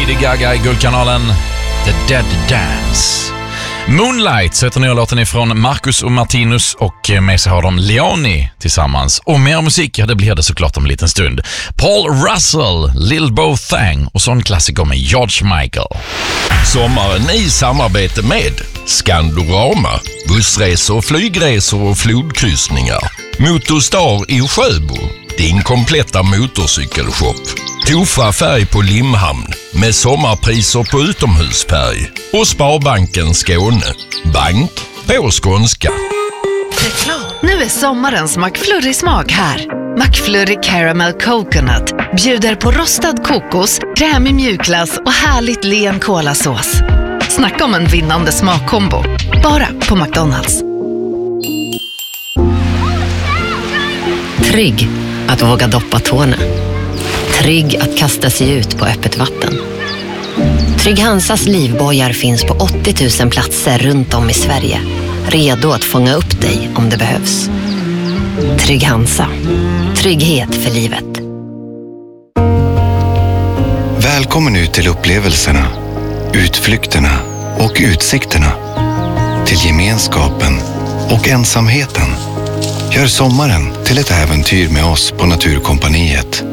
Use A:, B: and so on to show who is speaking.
A: Lady Gaga i Guldkanalen. The Dead Dance. Moonlight sätter nya låten ifrån Marcus och Martinus, och med sig har de Leoni tillsammans. Och mer musik, ja, det blir det såklart om en liten stund. Paul Russell, Lil Bo Thang och sån klassiker med George Michael.
B: Sommaren i samarbete med Skandorama, bussresor, flygresor och flodkryssningar. Motorstar i Sjöbo, din kompletta motorcykelshop. Tofa färg på Limhamn med sommarpriser på utomhusfärg. Och Sparbanken Skåne, bank på skånska.
C: Nu är sommarens McFlurry-smak här. McFlurry Caramel Coconut bjuder på rostad kokos, krämig mjukglass och härligt len kolasås. Snacka om en vinnande smakkombo. Bara på McDonald's.
D: Trygg att våga doppa tårna. Trygg att kasta sig ut på öppet vatten. Trygg Hansas livbojar finns på 80 000 platser runt om i Sverige. Redo att fånga upp dig om det behövs. Trygg Hansa. Trygghet för livet.
E: Välkommen ut till upplevelserna, utflykterna och utsikterna. Till gemenskapen och ensamheten. Gör sommaren till ett äventyr med oss på Naturkompaniet.